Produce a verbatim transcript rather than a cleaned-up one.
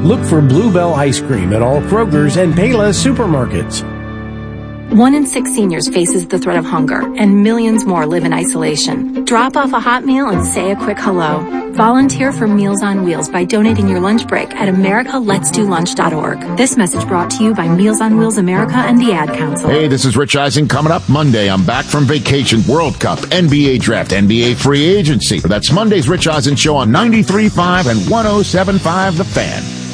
Look for Bluebell Ice Cream at all Kroger's and Payless supermarkets. One in six seniors faces the threat of hunger, and millions more live in isolation. Drop off a hot meal and say a quick hello. Volunteer for Meals on Wheels by donating your lunch break at america lets do lunch dot org. This message brought to you by Meals on Wheels America and the Ad Council. Hey, this is Rich Eisen. Coming up Monday, I'm back from vacation. World Cup, N B A Draft, N B A Free Agency. That's Monday's Rich Eisen Show on ninety-three point five and one oh seven point five The Fan.